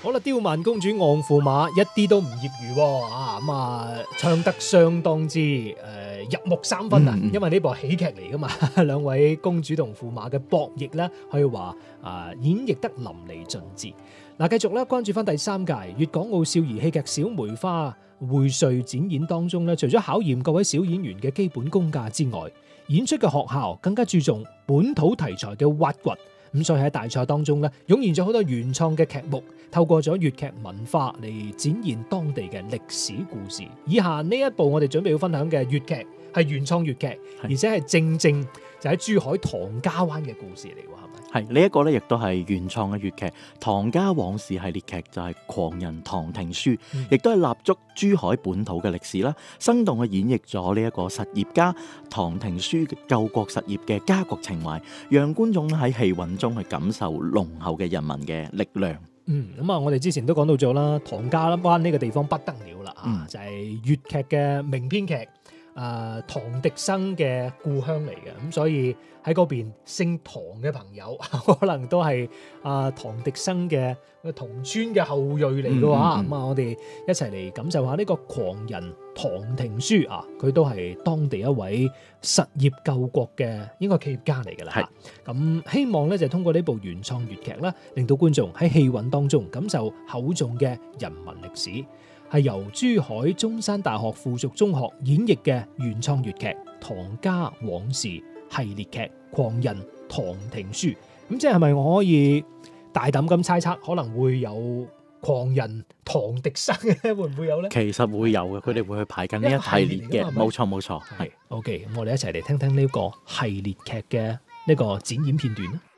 好啦，刁蠻公主昂駙馬一啲都唔業餘喎，唱得相當之入木三分啊！因為呢部係喜劇嚟噶嘛，兩位公主同駙馬嘅博弈咧，可以話演繹得淋漓盡致。嗱，繼續咧關注翻第3屆粵港澳少兒戲劇小梅花薈萃展演當中咧，除咗考驗各位小演員嘅基本功架之外，演出嘅學校更加注重本土題材嘅挖掘。咁所以喺大賽當中咧，湧現咗好多原創嘅劇目，透過咗粵劇文化嚟展現當地嘅歷史故事。以下呢一部我哋準備要分享嘅粵劇係原創粵劇，而且係正就喺珠海唐家灣嘅故事嚟喎，係咪？ 係呢一個咧，亦都係原創嘅粵劇《唐家往事》系列劇，就係狂人唐廷樞，亦都係立足珠海本土嘅歷史啦，生動嘅演繹咗呢一個實業家唐廷樞救國實業嘅家國情懷，讓觀眾喺戲韻中去感受濃厚嘅人民嘅力量。 我哋之前都講到咗啦，唐家灣呢個地方不得了啦，就係粵劇嘅名編劇。唐滌生嘅故鄉嚟嘅，咁所以喺嗰邊姓唐嘅朋友，可能都係唐滌生嘅同村嘅後裔嚟嘅話，我哋一齊嚟感受下呢個狂人唐廷樞啊，佢都係當地一位實業救國嘅應該企業家嚟㗎啦。咁希望咧就通過呢部原創粵劇啦，令到觀眾喺戲韻當中感受厚重嘅人民歷史。係由珠海中山大學附屬中學演繹嘅原創粵劇《唐家往事》系列劇《狂人唐廷樞》。咁即係咪我可以大膽咁猜測，可能會有狂人唐滌生咧？會唔會有咧？ 其實會有嘅，佢哋會去排緊呢一系列嘅，冇錯。係。 OK，咁我哋一齊嚟聽聽呢個系列劇嘅呢個展演片段啦。